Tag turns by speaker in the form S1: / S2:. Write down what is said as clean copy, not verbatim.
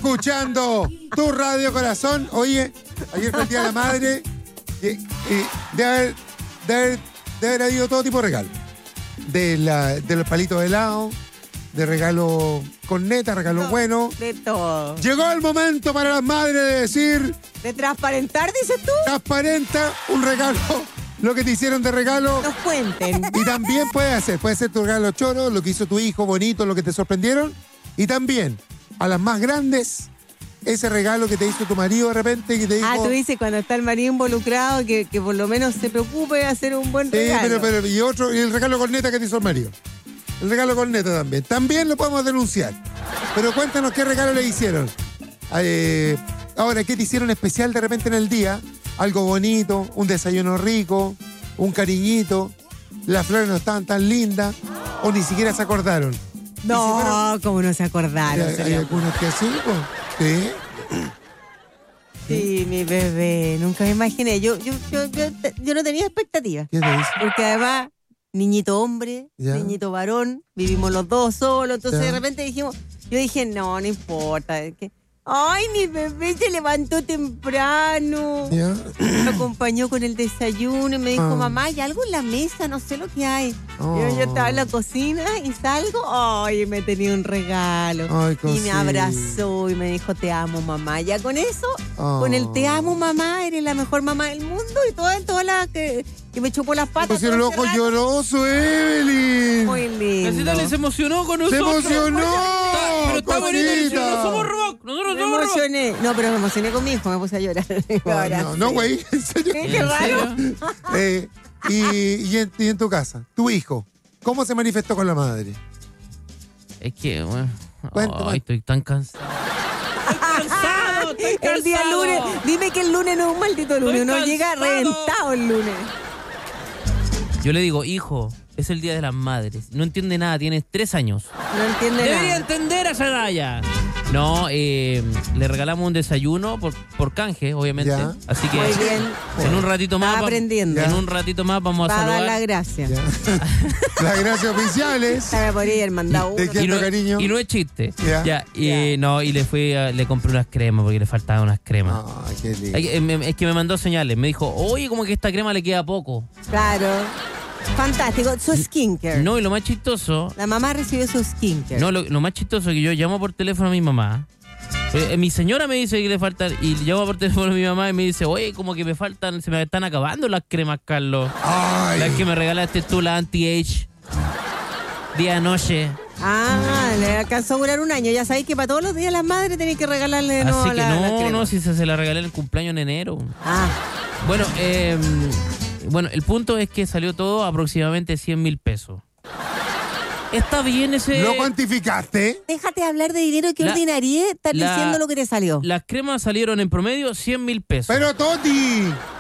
S1: escuchando tu Radio Corazón. Oye, ayer fue el Día de la Madre. De haber habido todo tipo de regalos. De los palitos de helado, de regalo con neta, regalo bueno.
S2: De todo.
S1: Llegó el momento para las madres de decir...
S2: ¿De transparentar, dices tú?
S1: Transparenta un regalo, lo que te hicieron de regalo.
S2: Nos cuenten.
S1: Y también puede ser tu regalo choro, lo que hizo tu hijo bonito, lo que te sorprendieron. Y también, a las más grandes, ese regalo que te hizo tu marido de repente, que te dijo...
S2: Tú dices cuando está el marido involucrado, que por lo menos se preocupe de hacer un buen regalo.
S1: Sí, y el regalo con neta que te hizo el marido. El regalo con neta también. También lo podemos denunciar. Pero cuéntanos qué regalo le hicieron. Ahora, ¿qué te hicieron especial de repente en el día? Algo bonito, un desayuno rico, un cariñito. Las flores no estaban tan lindas o ni siquiera se acordaron.
S2: No, ¿cómo no se acordaron?
S1: Hay algunos que sí, pues. Sí.
S2: Sí, mi bebé. Nunca me imaginé. Yo no tenía expectativas.
S1: ¿Qué te dice?
S2: Porque además, niñito hombre, niñito varón, vivimos los dos solos. Entonces de repente yo dije, no importa. Ay, mi bebé se levantó temprano. Me acompañó con el desayuno y me dijo, mamá, hay algo en la mesa, no sé lo que hay. Yo estaba en la cocina y salgo, ay, me tenía un regalo.
S1: Ay,
S2: y me abrazó y me dijo, te amo, mamá. Ya con eso, con el te amo, mamá, eres la mejor mamá del mundo. Y toda la que me chupó las patas.
S1: Pusieron el ojo lloroso, Evelyn.
S2: Muy lindo.
S3: Casi se emocionó con nosotros.
S1: ¡Se emocionó!
S3: Pero está bonito, no somos rock. Nosotros somos rock.
S2: No, pero me emocioné con mi hijo, me puse a llorar.
S1: No, güey, en serio.
S2: Qué raro.
S1: Y en tu casa, tu hijo, ¿cómo se manifestó con la madre?
S3: Es que, bueno,
S1: Cuéntame.
S3: estoy tan cansado.
S2: El día lunes, dime que el lunes no es un maldito lunes, uno llega reventado el lunes.
S3: Yo le digo, hijo, es el Día de las Madres. No entiende nada, tienes 3 años.
S2: No entiende
S3: Debería
S2: nada.
S3: entender a esa edad ya. No, le regalamos un desayuno por canje, obviamente.
S1: Ya.
S3: Así que
S2: Muy bien.
S3: en un ratito más.
S2: Está aprendiendo.
S3: En un ratito más vamos a
S2: Va a
S3: saludar.
S2: dar la gracia.
S1: Las gracias oficiales.
S2: Sabe por ahí el mandado uno.
S1: ¿De qué?
S3: Y no,
S1: cariño.
S3: y no es chiste.
S1: Ya.
S3: No, y le compré unas cremas porque le faltaban unas cremas.
S1: Ay, qué lindo.
S3: Es que me mandó señales. Me dijo, oye, como que esta crema le queda poco.
S2: Claro. Fantástico. Su skincare.
S3: No, y lo más chistoso.
S2: La mamá recibió su skincare.
S3: No, lo más chistoso es que yo llamo por teléfono a mi mamá. Mi señora me dice que le faltan. Y llamo por teléfono a mi mamá y me dice, oye, como que se me están acabando las cremas, Carlos.
S1: Ay.
S3: Las que me regalaste tú, la anti-age. Día noche.
S2: Le alcanzó a durar un año. Ya sabéis que para todos los días las madres tenéis que regalarle
S3: Así
S2: no
S3: que
S2: la crema.
S3: no, si se la regalé en el cumpleaños en enero.
S2: Ah,
S3: Bueno, el punto es que salió todo aproximadamente 100,000 pesos. ¿Está bien ese...?
S1: ¿Lo cuantificaste?
S2: déjate hablar de dinero. ¿Qué ordinarie estás diciendo lo que te salió?
S3: Las cremas salieron en promedio 100,000 pesos.
S1: Pero Toti,